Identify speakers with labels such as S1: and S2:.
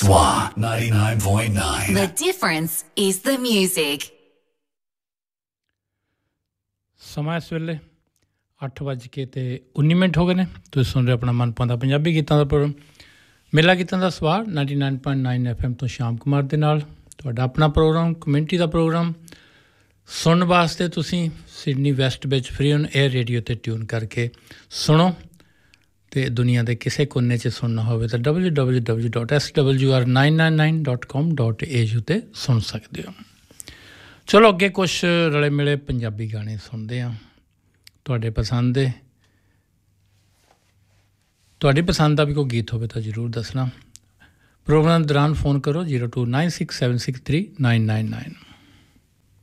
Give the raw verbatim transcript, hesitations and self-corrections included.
S1: Swa ninety-nine point nine.
S2: The difference is the music.
S3: ਸਮਾਂ ਇਸ ਵੇਲੇ ਅੱਠ ਵੱਜ ਕੇ ਤੇ ਉੱਨੀ ਮਿੰਟ ਹੋ ਗਏ ਨੇ। ਤੁਸੀਂ ਸੁਣ ਰਹੇ ਆਪਣਾ ਮਨਪਸੰਦ ਪੰਜਾਬੀ ਗੀਤਾਂ ਦਾ ਪ੍ਰੋਗਰਾਮ ਮੇਲਾ ਗੀਤਾਂ ਦਾ ਸਵਾਰ ninety nine point nine F M ਤੋਂ ਸ਼ਾਮ ਕੁਮਾਰ ਦੇ ਨਾਲ। ਤੁਹਾਡਾ ਆਪਣਾ ਪ੍ਰੋਗਰਾਮ ਕਮਿਊਨਿਟੀ ਦਾ ਪ੍ਰੋਗਰਾਮ ਸੁਣਨ ਵਾਸਤੇ ਤੁਸੀਂ ਸਿਡਨੀ ਵੈਸਟ ਵਿੱਚ ਫਰੀ ਔਨ 에ਅਰ ਰੇਡੀਓ 'ਤੇ ਟਿਊਨ ਕਰਕੇ ਸੁਣੋ ਅਤੇ ਦੁਨੀਆ ਦੇ ਕਿਸੇ ਕੋਨੇ 'ਚ ਸੁਣਨਾ ਹੋਵੇ ਤਾਂ W W W dot S W R nine nine nine dot com dot A you 'ਤੇ ਸੁਣ ਸਕਦੇ ਹੋ। ਚਲੋ ਅੱਗੇ ਕੁਛ ਰਲੇ ਮਿਲੇ ਪੰਜਾਬੀ ਗਾਣੇ ਸੁਣਦੇ ਹਾਂ ਤੁਹਾਡੇ ਪਸੰਦ ਦੇ। ਤੁਹਾਡੀ ਪਸੰਦ ਦਾ ਵੀ ਕੋਈ ਗੀਤ ਹੋਵੇ ਤਾਂ ਜ਼ਰੂਰ ਦੱਸਣਾ। ਪ੍ਰੋਗਰਾਮ ਦੌਰਾਨ ਫੋਨ ਕਰੋ zero two nine six seven six three nine nine nine.